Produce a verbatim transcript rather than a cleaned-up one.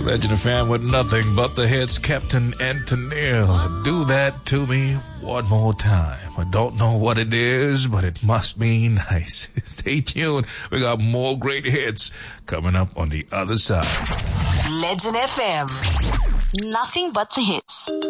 Legend of Fan with nothing but the hits. Captain Antonil, do that to me one more time. I don't know what it is, but it must be nice. Stay tuned. We got more great hits coming up on the other side. Legend F M. Nothing but the hits.